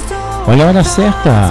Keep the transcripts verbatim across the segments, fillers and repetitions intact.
Olha a hora certa.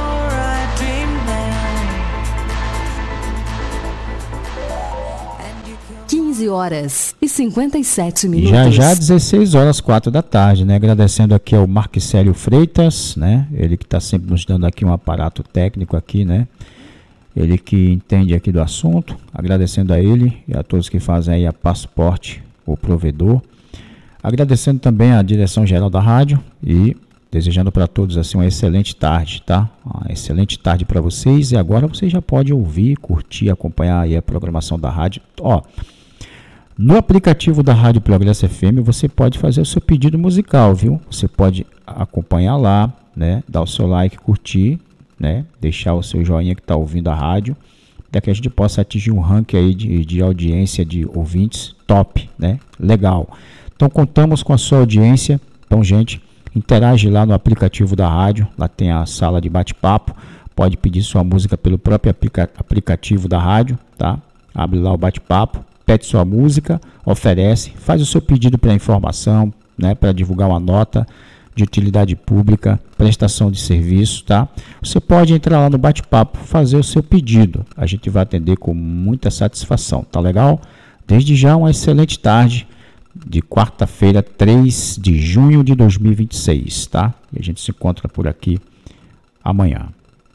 quinze horas e cinquenta e sete minutos. Já já dezesseis horas, quatro da tarde, né? Agradecendo aqui ao Marquicélio Freitas, né? Ele que está sempre nos dando aqui um aparato técnico aqui, né? Ele que entende aqui do assunto. Agradecendo a ele e a todos que fazem aí a Passaporte, o provedor. Agradecendo também a direção geral da rádio e desejando para todos assim uma excelente tarde, tá? Uma excelente tarde para vocês. E agora você já pode ouvir, curtir, acompanhar aí a programação da rádio. Ó, no aplicativo da Rádio Progresso F M você pode fazer o seu pedido musical, viu? Você pode acompanhar lá, né? Dar o seu like, curtir, né? Deixar o seu joinha que está ouvindo a rádio, para que a gente possa atingir um ranking aí de, de audiência de ouvintes top, né? Legal. Então contamos com a sua audiência. Então, gente, interage lá no aplicativo da rádio. Lá tem a sala de bate-papo. Pode pedir sua música pelo próprio aplica- aplicativo da rádio, tá? Abre lá o bate-papo. Pede sua música, oferece, faz o seu pedido para informação, né, para divulgar uma nota de utilidade pública, prestação de serviço, tá? Você pode entrar lá no bate-papo, fazer o seu pedido. A gente vai atender com muita satisfação, tá legal? Desde já, uma excelente tarde de quarta-feira, três de junho de dois mil e vinte e seis, tá? E a gente se encontra por aqui amanhã.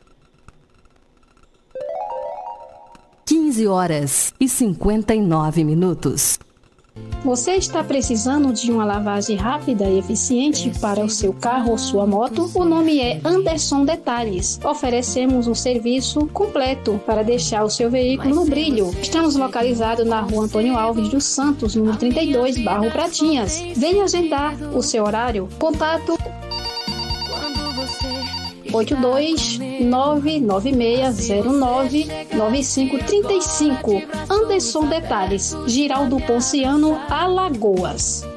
quinze horas e cinquenta e nove minutos. Você está precisando de uma lavagem rápida e eficiente para o seu carro ou sua moto? O nome é Anderson Detalhes. Oferecemos um serviço completo para deixar o seu veículo no brilho. Estamos localizados na rua Antônio Alves dos Santos, número trinta e dois, bairro Pratinhas. Venha agendar o seu horário. Contato oito dois nove nove seis zero nove nove cinco três cinco. Anderson Detalhes, Giraldo Ponciano, Alagoas.